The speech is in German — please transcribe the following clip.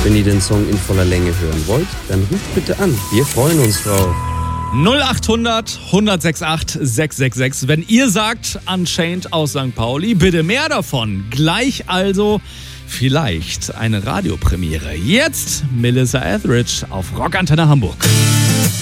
Wenn ihr den Song in voller Länge hören wollt, dann ruft bitte an. Wir freuen uns drauf. 0800 106.8 666. Wenn ihr sagt, Unchained aus St. Pauli, bitte mehr davon. Gleich also vielleicht eine Radiopremiere. Jetzt Melissa Etheridge auf Rockantenne Hamburg.